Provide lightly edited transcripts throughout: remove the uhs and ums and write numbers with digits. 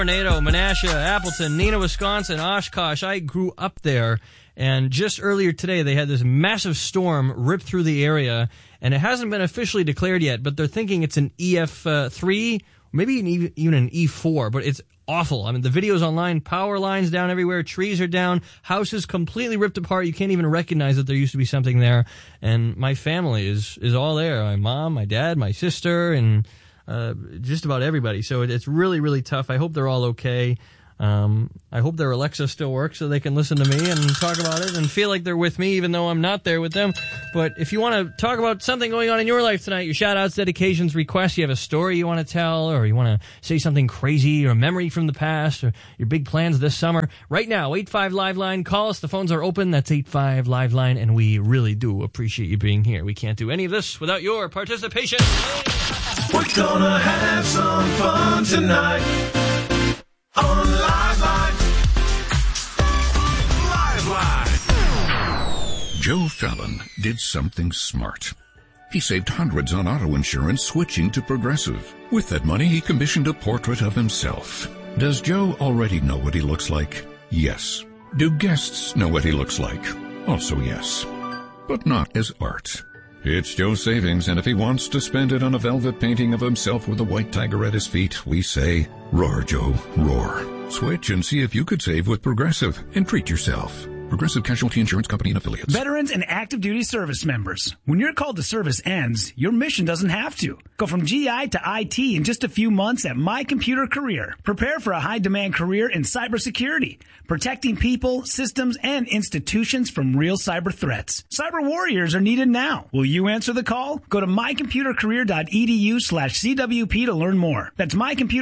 Tornado, Menasha, Appleton, Neenah, Wisconsin, Oshkosh. I grew up there, and just earlier today they had this massive storm rip through the area, and it hasn't been officially declared yet, but they're thinking it's an EF3, maybe even an E4, but it's awful. I mean, the videos online, power lines down everywhere, trees are down, houses completely ripped apart. You can't even recognize that there used to be something there, and my family is all there. My mom, my dad, my sister, and just about everybody. So it's really, really tough. I hope they're all okay. I hope their Alexa still works so they can listen to me and talk about it and feel like they're with me even though I'm not there with them. But if you want to talk about something going on in your life tonight, your shout-outs, dedications, requests, you have a story you want to tell, or you want to say something crazy, or a memory from the past, or your big plans this summer, right now, 85 Live Line, call us. The phones are open. That's 85 Live Line, and we really do appreciate you being here. We can't do any of this without your participation. We're gonna have some fun tonight on Live Line. Live Line. Joe Fallon did something smart. He saved hundreds on auto insurance switching to Progressive. With that money, he commissioned a portrait of himself. Does Joe already know what he looks like? Yes. Do guests know what he looks like? Also yes. But not as art. It's Joe's savings, and if he wants to spend it on a velvet painting of himself with a white tiger at his feet, we say, roar, Joe, roar. Switch and see if you could save with Progressive and treat yourself. Progressive Casualty Insurance Company and Affiliates. Veterans and active duty service members. When your call to service ends, your mission doesn't have to. Go from GI to IT in just a few months at My Computer Career. Prepare for a high-demand career in cybersecurity, protecting people, systems, and institutions from real cyber threats. Cyber warriors are needed now. Will you answer the call? Go to mycomputercareer.edu/CWP to learn more. That's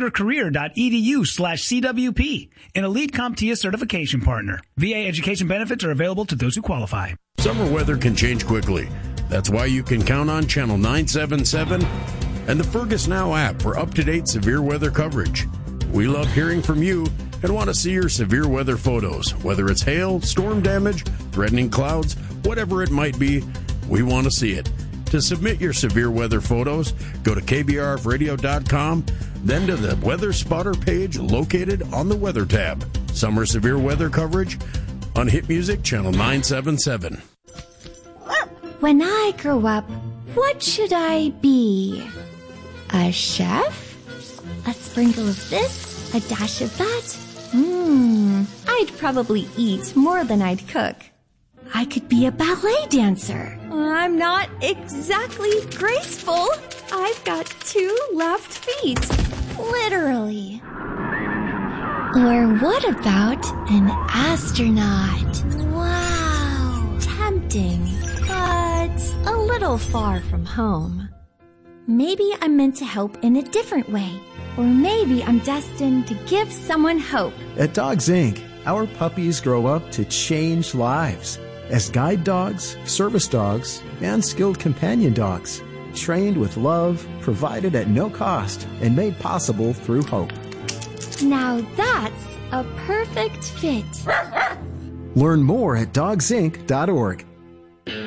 mycomputercareer.edu/CWP. An elite CompTIA certification partner. VA education benefits are available to those who qualify. Summer weather can change quickly. That's why you can count on Channel 977 and the Fergus Now app for up-to-date severe weather coverage. We love hearing from you and want to see your severe weather photos. Whether it's hail, storm damage, threatening clouds, whatever it might be, we want to see it. To submit your severe weather photos, go to kbrfradio.com, then to the Weather Spotter page located on the Weather tab. Summer severe weather coverage on Hit Music Channel 977. When I grow up, what should I be? A chef? A sprinkle of this? A dash of that? I'd probably eat more than I'd cook. I could be a ballet dancer. I'm not exactly graceful. I've got 2 left feet. Literally. Or what about an astronaut? Wow. Tempting, but a little far from home. Maybe I'm meant to help in a different way. Or maybe I'm destined to give someone hope. At Dogs Inc., our puppies grow up to change lives as guide dogs, service dogs, and skilled companion dogs, trained with love, provided at no cost, and made possible through hope. Now that's a perfect fit. Learn more at dogsinc.org.